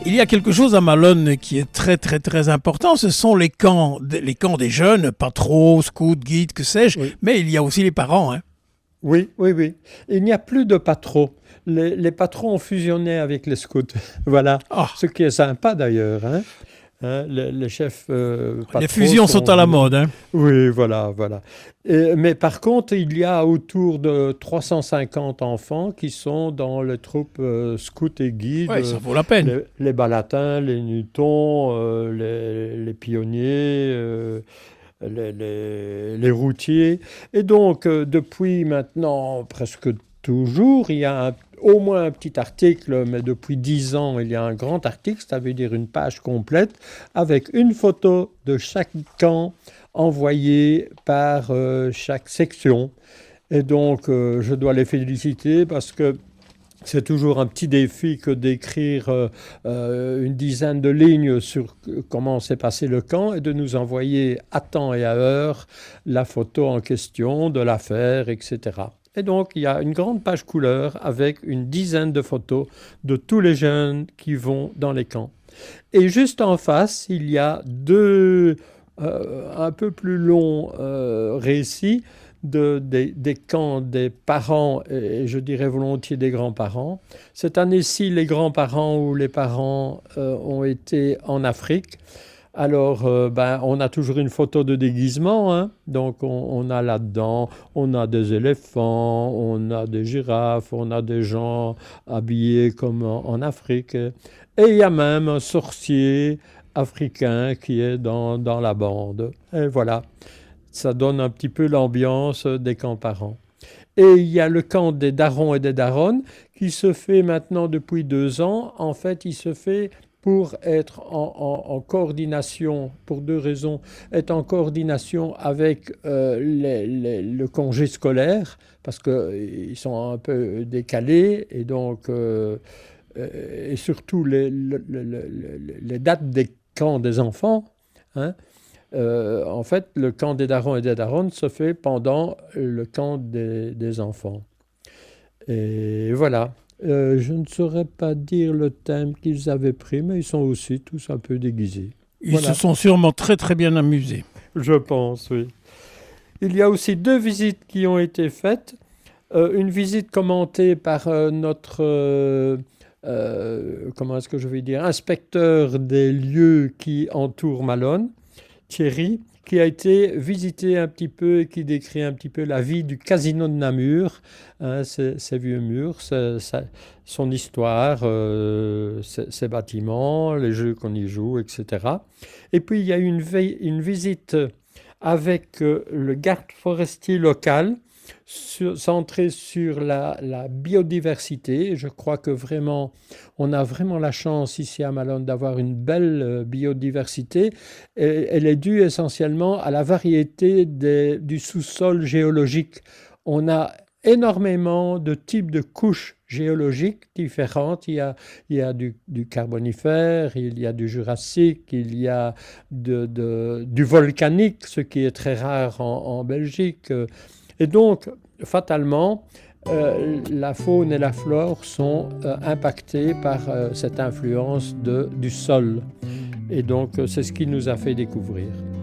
Il y a quelque chose à Malone qui est très très très important, ce sont les camps des jeunes, pas trop, scouts, guides, que sais-je, Oui. mais il y a aussi les parents. Hein. Oui, oui, oui. Il n'y a plus de patrons. Les patrons ont fusionné avec les scouts. Voilà. Ah, Ce qui est sympa d'ailleurs. Les chefs les patrons fusions sont sont à la venus. mode. Hein. Oui, voilà, voilà. Mais par contre, il y a autour de 350 enfants qui sont dans les troupes scouts et guides, Ouais, ça vaut la peine. les balatins, les nutons, les pionniers, les routiers. Et donc, depuis maintenant presque toujours, il y a au moins un petit article, mais depuis 10 ans, il y a un grand article, ça veut dire une page complète, avec une photo de chaque camp envoyée par chaque section. Et donc, je dois les féliciter parce que c'est toujours un petit défi que d'écrire une dizaine de lignes sur comment s'est passé le camp et de nous envoyer à temps et à heure la photo en question de l'affaire, etc. Et donc, il y a une grande page couleur avec une dizaine de photos de tous les jeunes qui vont dans les camps. Et juste en face, il y a deux un peu plus longs récits des camps des parents et je dirais volontiers des grands-parents. Cette année-ci, les grands-parents ou les parents ont été en Afrique. Alors, on a toujours une photo de déguisement, hein. Donc on a là-dedans, on a des éléphants, on a des girafes, on a des gens habillés comme en Afrique. Et il y a même un sorcier africain qui est dans la bande. Et voilà, ça donne un petit peu l'ambiance des camps parents. Et il y a le camp des darons et des daronnes qui se fait maintenant depuis 2 ans. En fait, il se fait pour être en coordination, pour deux raisons, être en coordination avec le congé scolaire, parce qu'ils sont un peu décalés, et donc, et surtout les dates des camps des enfants, hein. En fait, le camp des darons et des daronnes se fait pendant le camp des enfants. Et voilà. Je ne saurais pas dire le thème qu'ils avaient pris, mais ils sont aussi tous un peu déguisés. Ils se Voilà, sont sûrement très très bien amusés. je pense, oui. Il y a aussi 2 visites qui ont été faites. Une visite commentée par notre, comment est-ce que je vais dire, inspecteur des lieux qui entourent Malone, Thierry, qui a été visiter un petit peu et qui décrit un petit peu la vie du casino de Namur, hein, ces vieux murs, son histoire, ses bâtiments, les jeux qu'on y joue, etc. Et puis il y a eu une visite avec le garde forestier local, centré sur la biodiversité. Je crois que vraiment, on a vraiment la chance ici à Malone d'avoir une belle biodiversité. Et elle est due essentiellement à la variété du sous-sol géologique. On a énormément de types de couches géologiques différentes. Il y a du Carbonifère, il y a du Jurassique, il y a du volcanique, ce qui est très rare en Belgique. Et donc, fatalement, la faune et la flore sont impactées par cette influence du sol. Et donc, c'est ce qui nous a fait découvrir.